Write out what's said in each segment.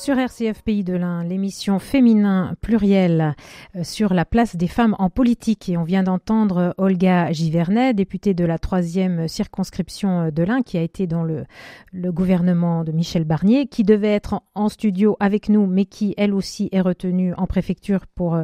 Sur RCF Pays de l'Ain, l'émission Féminin pluriel sur la place des femmes en politique. Et on vient d'entendre Olga Givernet, députée de la 3e circonscription de l'Ain, qui a été dans le gouvernement de Michel Barnier, qui devait être en studio avec nous, mais qui, elle aussi, est retenue en préfecture pour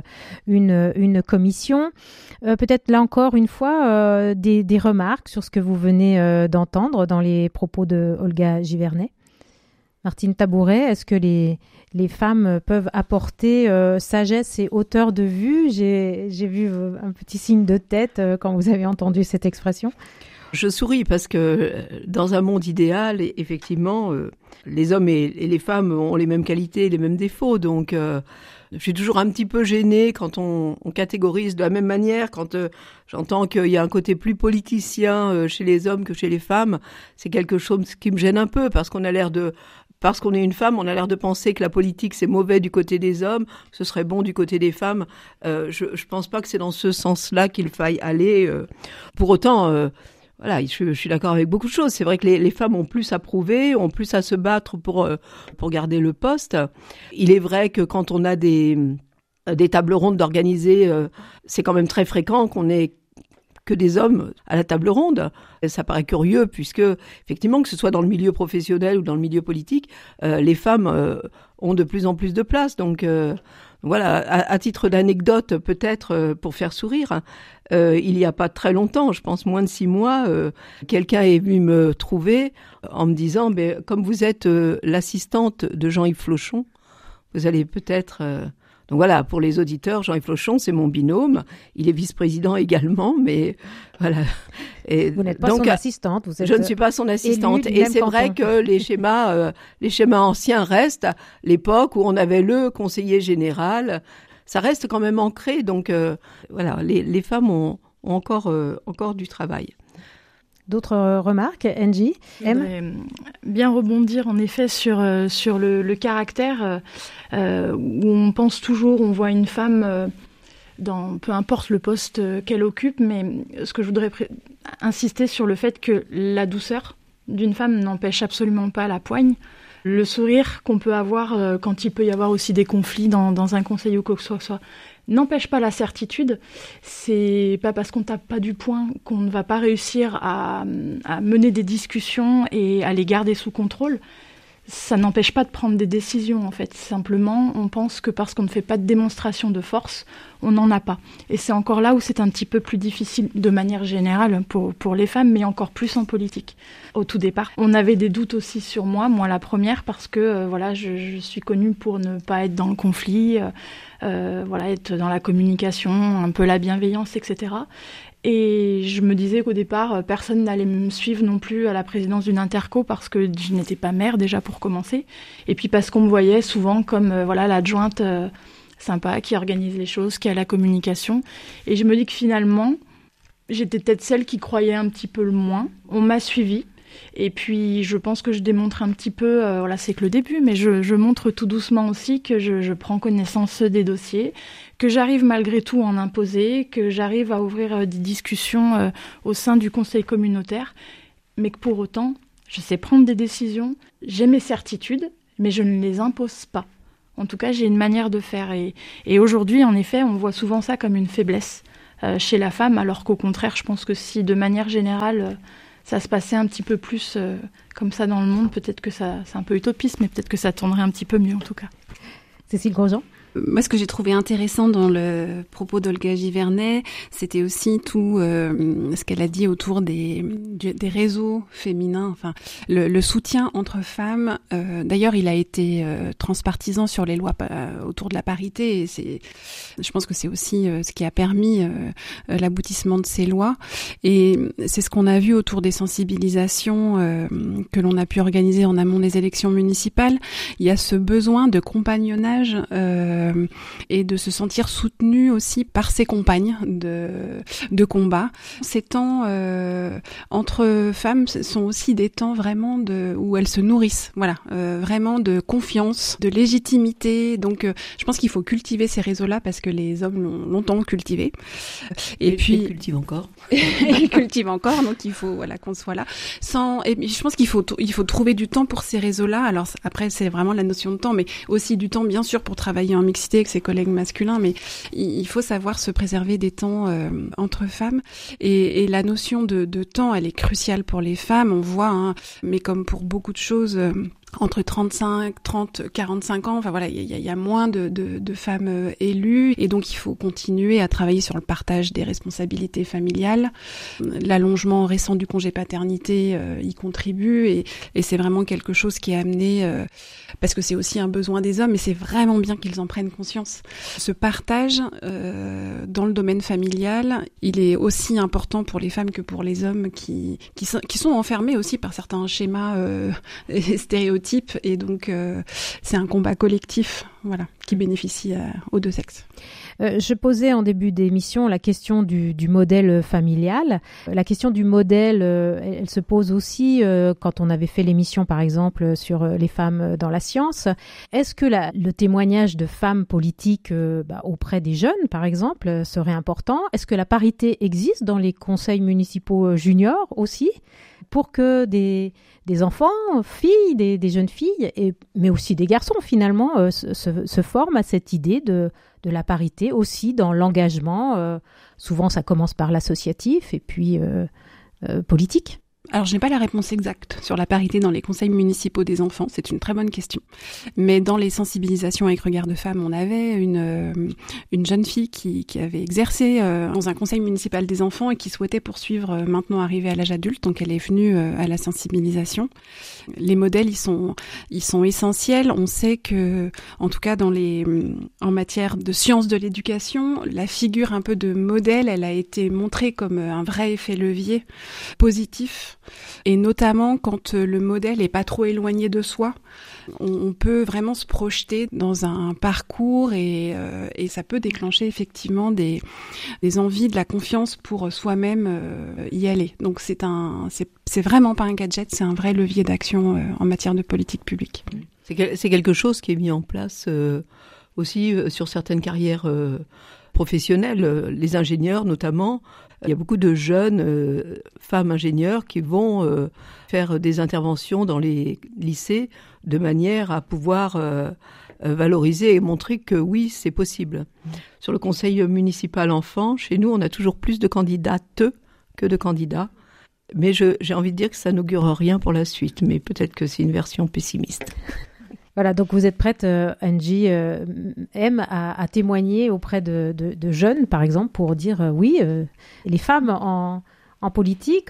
une commission. Peut-être là encore, une fois, des remarques sur ce que vous venez d'entendre dans les propos de Olga Givernet. Martine Tabouret, est-ce que les femmes peuvent apporter sagesse et hauteur de vue ? J'ai vu un petit signe de tête quand vous avez entendu cette expression. Je souris parce que dans un monde idéal, effectivement, les hommes et les femmes ont les mêmes qualités, les mêmes défauts. Donc, je suis toujours un petit peu gênée quand on catégorise de la même manière, quand j'entends qu'il y a un côté plus politicien chez les hommes que chez les femmes. C'est quelque chose qui me gêne un peu parce qu'on est une femme, on a l'air de penser que la politique c'est mauvais du côté des hommes, que ce serait bon du côté des femmes. Je pense pas que c'est dans ce sens-là qu'il faille aller. Pour autant, voilà, je suis d'accord avec beaucoup de choses. C'est vrai que les femmes ont plus à prouver, ont plus à se battre pour garder le poste. Il est vrai que quand on a des tables rondes d'organiser, c'est quand même très fréquent qu'on ait que des hommes à la table ronde. Et ça paraît curieux puisque, effectivement, que ce soit dans le milieu professionnel ou dans le milieu politique, les femmes ont de plus en plus de place. Donc voilà, à titre d'anecdote, peut-être pour faire sourire, il n'y a pas très longtemps, je pense moins de 6 mois, quelqu'un est venu me trouver en me disant « Comme vous êtes l'assistante de Jean-Yves Flochon, vous allez peut-être... Donc voilà, pour les auditeurs, Jean-Yves Flochon, c'est mon binôme. Il est vice-président également, mais voilà. Et vous n'êtes pas son assistante. Je ne suis pas son assistante. Et c'est vrai que les schémas anciens restent. L'époque où on avait le conseiller général, ça reste quand même ancré. Donc voilà, les femmes ont encore du travail. D'autres remarques, Angie? Je voudrais bien rebondir en effet sur le caractère où on pense toujours, on voit une femme dans peu importe le poste qu'elle occupe, mais ce que je voudrais insister sur le fait que la douceur d'une femme n'empêche absolument pas la poigne. Le sourire qu'on peut avoir quand il peut y avoir aussi des conflits dans un conseil ou quoi que ce soit n'empêche pas la certitude. C'est pas parce qu'on tape pas du poing qu'on ne va pas réussir à mener des discussions et à les garder sous contrôle. Ça n'empêche pas de prendre des décisions, en fait. Simplement, on pense que parce qu'on ne fait pas de démonstration de force, on n'en a pas. Et c'est encore là où c'est un petit peu plus difficile, de manière générale, pour les femmes, mais encore plus en politique. Au tout départ, on avait des doutes aussi sur moi la première, parce que voilà, je suis connue pour ne pas être dans le conflit, voilà, être dans la communication, un peu la bienveillance, etc. Et je me disais qu'au départ, personne n'allait me suivre non plus à la présidence d'une interco parce que je n'étais pas maire déjà pour commencer. Et puis parce qu'on me voyait souvent comme voilà l'adjointe sympa qui organise les choses, qui a la communication. Et je me dis que finalement, j'étais peut-être celle qui croyait un petit peu le moins. On m'a suivie. Et puis, je pense que je démontre un petit peu, voilà, c'est que le début, mais je montre tout doucement aussi que je prends connaissance des dossiers, que j'arrive malgré tout à en imposer, que j'arrive à ouvrir des discussions au sein du conseil communautaire, mais que pour autant, je sais prendre des décisions, j'ai mes certitudes, mais je ne les impose pas. En tout cas, j'ai une manière de faire. Et aujourd'hui, en effet, on voit souvent ça comme une faiblesse chez la femme, alors qu'au contraire, je pense que si de manière générale... ça se passait un petit peu plus comme ça dans le monde. Peut-être que ça, c'est un peu utopiste, mais peut-être que ça tournerait un petit peu mieux en tout cas. Cécile Grosjean. Moi, ce que j'ai trouvé intéressant dans le propos d'Olga Givernet, c'était aussi tout ce qu'elle a dit autour des réseaux féminins, enfin le soutien entre femmes. D'ailleurs, il a été transpartisan sur les lois autour de la parité. Et je pense que c'est aussi ce qui a permis l'aboutissement de ces lois. Et c'est ce qu'on a vu autour des sensibilisations que l'on a pu organiser en amont des élections municipales. Il y a ce besoin de compagnonnage et de se sentir soutenu aussi par ses compagnes de combat. Ces temps entre femmes sont aussi des temps vraiment où elles se nourrissent, voilà, vraiment de confiance, de légitimité. Donc je pense qu'il faut cultiver ces réseaux-là parce que les hommes l'ont longtemps cultivé. Et puis ils cultivent encore. Ils cultivent encore, donc il faut qu'on soit là. Et je pense qu'il faut trouver du temps pour ces réseaux-là. Alors après c'est vraiment la notion de temps, mais aussi du temps bien sûr pour travailler en mixité avec ses collègues masculins. Mais il faut savoir se préserver des temps entre femmes. Et la notion de temps, elle est cruciale pour les femmes. On voit, mais comme pour beaucoup de choses. Entre 30, 45 ans, enfin voilà, il y a moins de femmes élues et donc il faut continuer à travailler sur le partage des responsabilités familiales. L'allongement récent du congé paternité y contribue et c'est vraiment quelque chose qui est amené parce que c'est aussi un besoin des hommes et c'est vraiment bien qu'ils en prennent conscience. Ce partage dans le domaine familial, il est aussi important pour les femmes que pour les hommes qui sont enfermés aussi par certains schémas stéréotypes. Et donc c'est un combat collectif, voilà, qui bénéficie aux deux sexes. Je posais en début d'émission la question du modèle familial. La question du modèle, elle se pose aussi quand on avait fait l'émission, par exemple, sur les femmes dans la science. Est-ce que le témoignage de femmes politiques auprès des jeunes, par exemple, serait important? Est-ce que la parité existe dans les conseils municipaux juniors aussi, pour que des enfants, filles, des jeunes filles, mais aussi des garçons, finalement, se forment à cette idée de la parité aussi dans l'engagement. Souvent, ça commence par l'associatif et puis politique. Alors, je n'ai pas la réponse exacte sur la parité dans les conseils municipaux des enfants. C'est une très bonne question. Mais dans les sensibilisations avec Regard de Femmes, on avait une jeune fille qui avait exercé dans un conseil municipal des enfants et qui souhaitait poursuivre maintenant arrivée à l'âge adulte. Donc, elle est venue à la sensibilisation. Les modèles, ils sont essentiels. On sait que, en tout cas, en matière de sciences de l'éducation, la figure un peu de modèle, elle a été montrée comme un vrai effet levier positif. Et notamment quand le modèle est pas trop éloigné de soi, on peut vraiment se projeter dans un parcours et ça peut déclencher effectivement des envies, de la confiance pour soi-même y aller. Donc c'est vraiment pas un gadget, c'est un vrai levier d'action en matière de politique publique. C'est quelque chose qui est mis en place aussi sur certaines carrières professionnelles, les ingénieurs notamment. Il y a beaucoup de jeunes femmes ingénieurs qui vont faire des interventions dans les lycées de manière à pouvoir valoriser et montrer que oui, c'est possible. Sur le conseil municipal enfant, chez nous, on a toujours plus de candidates que de candidats. Mais j'ai envie de dire que ça n'augure rien pour la suite, mais peut-être que c'est une version pessimiste. Voilà, donc vous êtes prête, Angie M, à témoigner auprès de jeunes, par exemple, pour dire oui, les femmes en politique,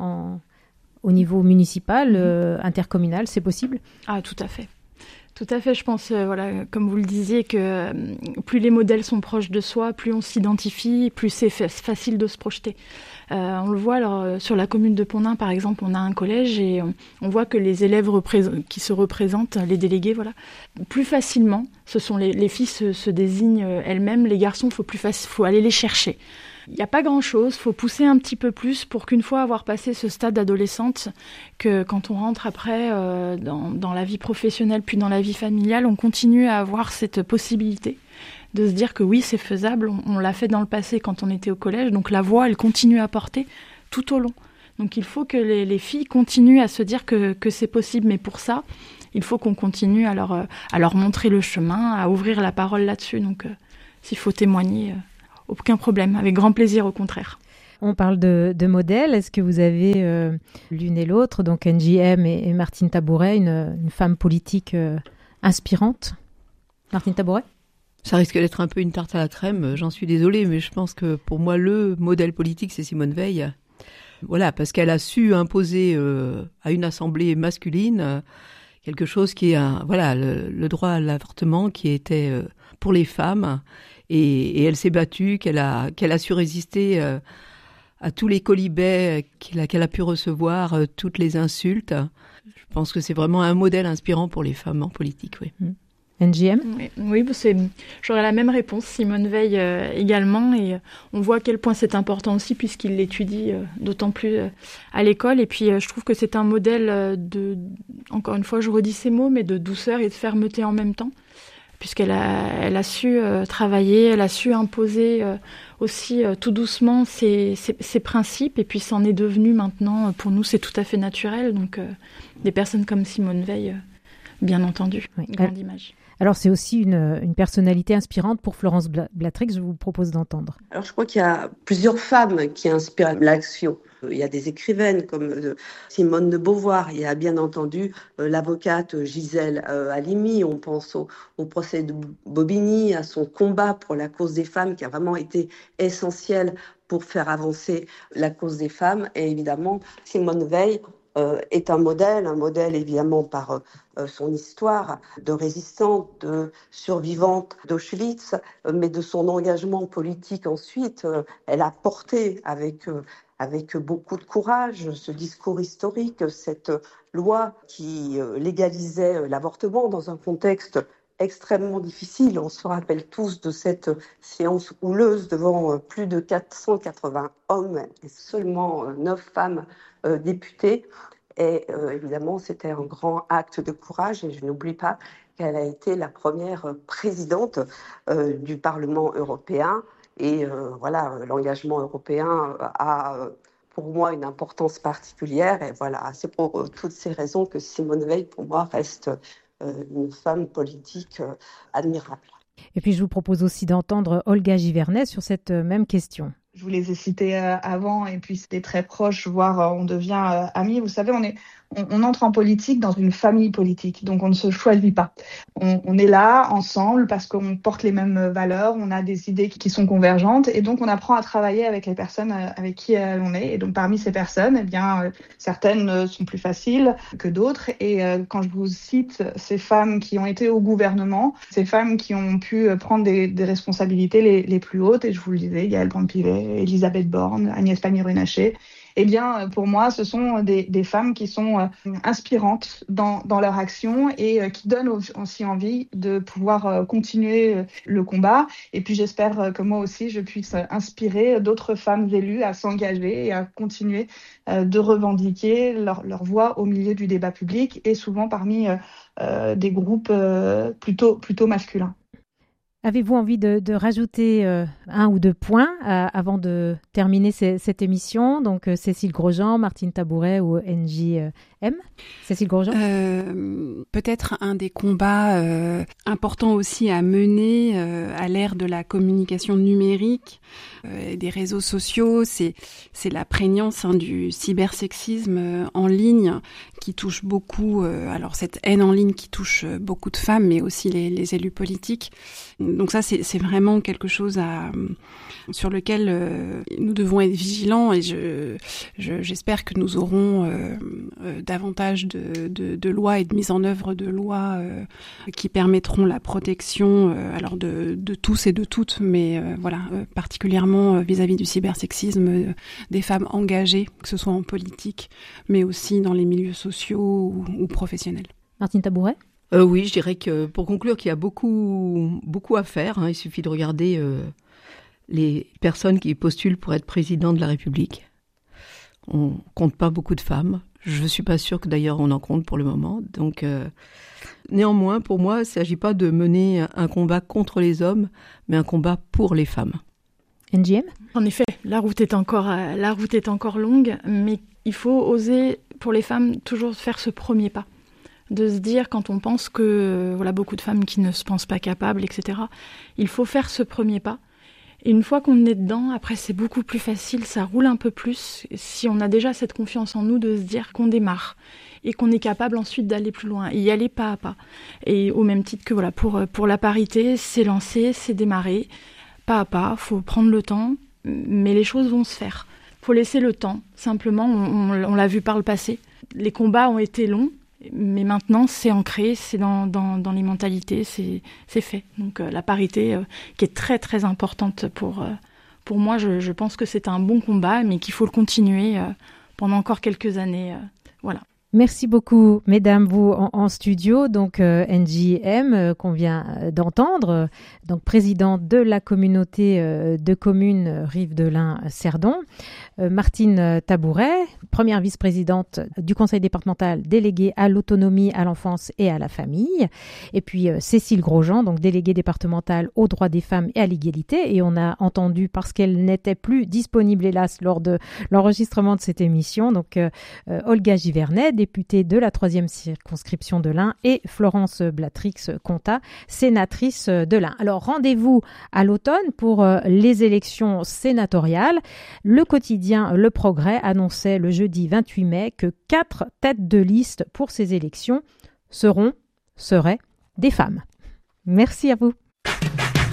au niveau municipal, intercommunal, c'est possible? Ah, tout à fait. Tout à fait, je pense, comme vous le disiez, que plus les modèles sont proches de soi, plus on s'identifie, plus c'est facile de se projeter. On le voit alors sur la commune de Pont-Nain, par exemple, on a un collège et on voit que les élèves qui se représentent, les délégués, plus facilement, ce sont les filles se désignent elles-mêmes, les garçons, faut aller les chercher. Il n'y a pas grand-chose, il faut pousser un petit peu plus pour qu'une fois avoir passé ce stade adolescente, que quand on rentre après dans la vie professionnelle puis dans la vie familiale, on continue à avoir cette possibilité de se dire que oui, c'est faisable, on l'a fait dans le passé quand on était au collège, donc la voix, elle continue à porter tout au long. Donc il faut que les filles continuent à se dire que c'est possible, mais pour ça, il faut qu'on continue à leur montrer le chemin, à ouvrir la parole là-dessus. Donc s'il faut témoigner... aucun problème, avec grand plaisir au contraire. On parle de modèles. Est-ce que vous avez l'une et l'autre, donc Angie M et Martine Tabouret, une femme politique inspirante? Martine Tabouret? Ça risque d'être un peu une tarte à la crème, j'en suis désolée, mais je pense que pour moi, le modèle politique, c'est Simone Veil. Voilà, parce qu'elle a su imposer à une assemblée masculine quelque chose qui est le droit à l'avortement qui était pour les femmes. Et elle s'est battue, qu'elle a su résister à tous les quolibets qu'elle a pu recevoir, toutes les insultes. Je pense que c'est vraiment un modèle inspirant pour les femmes en politique, oui. NGM ? Oui, j'aurais la même réponse, Simone Veil également, et on voit à quel point c'est important aussi puisqu'il l'étudie d'autant plus à l'école, et puis je trouve que c'est un modèle encore une fois je redis ces mots, mais de douceur et de fermeté en même temps, puisqu'elle a su travailler, elle a su imposer aussi tout doucement ses principes, et puis c'en est devenu maintenant, pour nous c'est tout à fait naturel, donc des personnes comme Simone Veil, bien entendu, grande image. Alors, c'est aussi une personnalité inspirante pour Florence Blatrix, je vous propose d'entendre. Alors, je crois qu'il y a plusieurs femmes qui inspirent l'action. Il y a des écrivaines comme Simone de Beauvoir. Il y a bien entendu l'avocate Gisèle Halimi. On pense au procès de Bobigny, à son combat pour la cause des femmes qui a vraiment été essentiel pour faire avancer la cause des femmes. Et évidemment, Simone Veil est un modèle évidemment par son histoire de résistante, de survivante d'Auschwitz, mais de son engagement politique ensuite. Elle a porté avec beaucoup de courage ce discours historique, cette loi qui légalisait l'avortement dans un contexte extrêmement difficile. On se rappelle tous de cette séance houleuse devant plus de 480 hommes et seulement 9 femmes députées. Et évidemment, c'était un grand acte de courage. Et je n'oublie pas qu'elle a été la première présidente du Parlement européen. Et l'engagement européen a pour moi une importance particulière. Et voilà, c'est pour toutes ces raisons que Simone Veil, pour moi, reste une femme politique admirable. Et puis, je vous propose aussi d'entendre Olga Givernet sur cette même question. Je vous les ai cités avant, et puis c'était très proche, voire on devient amis. Vous savez, on entre en politique dans une famille politique, donc on ne se choisit pas. On est là ensemble parce qu'on porte les mêmes valeurs, on a des idées qui sont convergentes, et donc on apprend à travailler avec les personnes avec qui on est. Et donc parmi ces personnes, certaines sont plus faciles que d'autres. Et quand je vous cite ces femmes qui ont été au gouvernement, ces femmes qui ont pu prendre des responsabilités les plus hautes, et je vous le disais, Yaël Braun-Pivet, Elisabeth Borne, Agnès Pannier-Runacher, pour moi, ce sont des femmes qui sont inspirantes dans leur action et qui donnent aussi envie de pouvoir continuer le combat. Et puis, j'espère que moi aussi, je puisse inspirer d'autres femmes élues à s'engager et à continuer de revendiquer leur voix au milieu du débat public, et souvent parmi des groupes plutôt masculins. Avez-vous envie de rajouter 1 ou 2 points avant de terminer cette émission ? Donc, Cécile Grosjean, Martine Tabouret ou NJM ? Cécile Grosjean ? Peut-être un des combats importants aussi à mener à l'ère de la communication numérique et des réseaux sociaux, c'est la prégnance du cybersexisme en ligne qui touche beaucoup, alors cette haine en ligne qui touche beaucoup de femmes, mais aussi les élus politiques. Donc ça, c'est vraiment quelque chose sur lequel nous devons être vigilants, et j'espère que nous aurons davantage de lois et de mise en œuvre de lois qui permettront la protection alors de tous et de toutes, mais particulièrement vis-à-vis du cybersexisme, des femmes engagées, que ce soit en politique, mais aussi dans les milieux sociaux ou professionnels. Martine Tabouret ? Oui, je dirais que pour conclure qu'il y a beaucoup à faire. Il suffit de regarder les personnes qui postulent pour être président de la République. On compte pas beaucoup de femmes. Je ne suis pas sûre que d'ailleurs on en compte pour le moment. Donc, néanmoins, pour moi, il ne s'agit pas de mener un combat contre les hommes, mais un combat pour les femmes. NGM ? En effet, la route est encore longue, mais il faut oser, pour les femmes, toujours faire ce premier pas. De se dire, quand on pense que beaucoup de femmes qui ne se pensent pas capables, etc., il faut faire ce premier pas. Et une fois qu'on est dedans, après c'est beaucoup plus facile, ça roule un peu plus. Si on a déjà cette confiance en nous, de se dire qu'on démarre et qu'on est capable ensuite d'aller plus loin et y aller pas à pas. Et au même titre que pour la parité, c'est lancer, c'est démarrer, pas à pas, faut prendre le temps, mais les choses vont se faire. Faut laisser le temps, simplement, on l'a vu par le passé. Les combats ont été longs, mais maintenant, c'est ancré, c'est dans les mentalités, c'est fait. Donc la parité, qui est très très importante pour moi, je pense que c'est un bon combat, mais qu'il faut le continuer pendant encore quelques années. Voilà. Merci beaucoup, mesdames, vous en studio. Donc, NJM, qu'on vient d'entendre, donc présidente de la communauté de communes Rive de l'Ain-Cerdon. Martine Tabouret, première vice-présidente du conseil départemental déléguée à l'autonomie, à l'enfance et à la famille. Et puis, Cécile Grosjean, donc déléguée départementale aux droits des femmes et à l'égalité. Et on a entendu, parce qu'elle n'était plus disponible, hélas, lors de l'enregistrement de cette émission, donc Olga Givernet, députée de la 3e circonscription de l'Ain, et Florence Blatrix-Contat, sénatrice de l'Ain. Alors, rendez-vous à l'automne pour les élections sénatoriales. Le quotidien Le Progrès annonçait le jeudi 28 mai que 4 têtes de liste pour ces élections seraient des femmes. Merci à vous.